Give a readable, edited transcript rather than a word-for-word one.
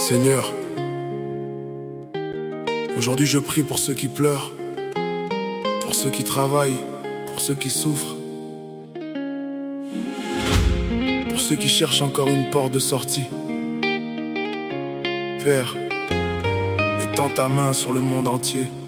Seigneur, aujourd'hui je prie pour ceux qui pleurent, pour ceux qui travaillent, pour ceux qui souffrent, pour ceux qui cherchent encore une porte de sortie. Père, étends ta main sur le monde entier.